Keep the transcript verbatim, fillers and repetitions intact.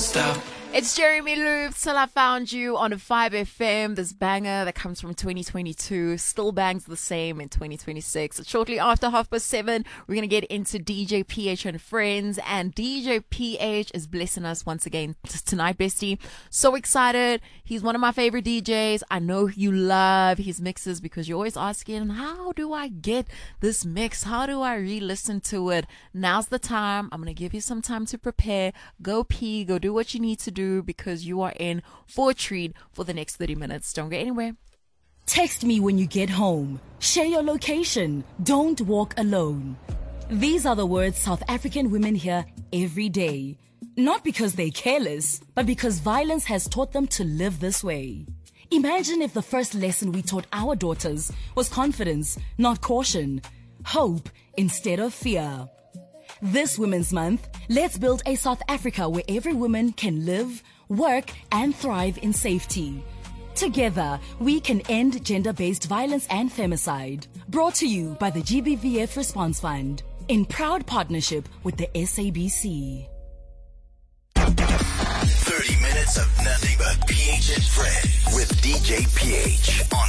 stop. It's Jeremy Loops, Till I Found You on five F M. This banger that comes from twenty twenty-two still bangs the same in twenty twenty-six. Shortly after half past seven, we're going to get into D J P H and friends. And D J P H is blessing us once again t- tonight, bestie. So excited. He's one of my favorite D Js. I know you love his mixes because you're always asking, how do I get this mix? How do I re-listen to it? Now's the time. I'm going to give you some time to prepare. Go pee. Go do what you need to do. Because you are in for a treat for the next thirty minutes. Don't go anywhere. Text me when you get home. Share your location. Don't walk alone. These are the words South African women hear every day. Not because they're careless, but because violence has taught them to live this way. Imagine if the first lesson we taught our daughters was confidence, not caution. Hope instead of fear. This Women's Month, let's build a South Africa where every woman can live, work, and thrive in safety. Together, we can end gender-based violence and femicide. Brought to you by the G B V F Response Fund, in proud partnership with the S A B C. thirty minutes of nothing but P H and Fred with D J P H